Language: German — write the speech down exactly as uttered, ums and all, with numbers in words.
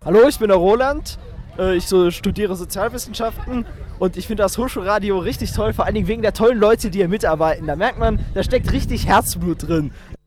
Hallo, ich bin der Roland. Äh, Ich so studiere Sozialwissenschaften und ich finde das Hochschulradio richtig toll, vor allen Dingen wegen der tollen Leute, die hier mitarbeiten. Da merkt man, da steckt richtig Herzblut drin.